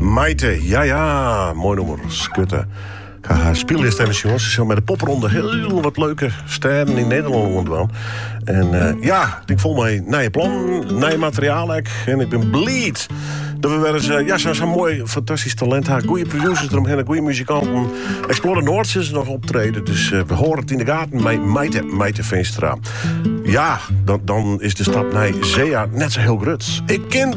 Maite, ja, mooi nummer, skutten. Speellist hebben jongens. Ze zijn met de popronde heel wat leuke sterren in Nederland rondwaan. En ik voel mij nieuwe plan, nieuw materiaal. En ik ben blij dat we weer eens zo'n mooi, fantastisch talent hebben. Goede producers eromheen, goede muzikanten. Explore Noord is nog optreden. Dus we horen het in de gaten met Maite Veenstra. Ja, dan is de stap naar Zea net zo heel groot. Ik ken